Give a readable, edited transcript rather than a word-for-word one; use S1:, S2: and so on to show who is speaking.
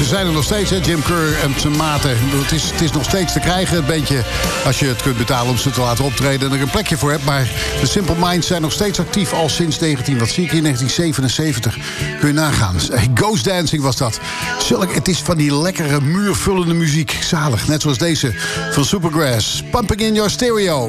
S1: zijn er nog steeds, hè? Jim Kerr en zijn maten. Het is nog steeds te krijgen, het bandje. Als je het kunt betalen om ze te laten optreden en er een plekje voor hebt. Maar de Simple Minds zijn nog steeds actief al sinds 1977. Kun je nagaan. Ghost Dancing was dat. Het is van die lekkere muurvullende muziek. Zalig, net zoals deze van Supergrass. Pumping in your stereo.